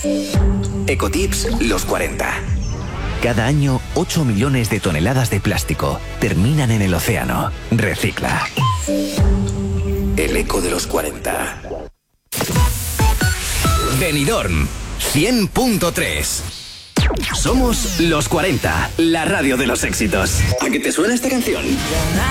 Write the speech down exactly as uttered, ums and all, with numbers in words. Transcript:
Ecotips los cuarenta. Cada año, ocho millones de toneladas de plástico terminan en el océano. Recicla. El eco de los cuarenta. Benidorm cien punto tres. Somos los cuarenta, la radio de los éxitos. ¿A qué te suena esta canción?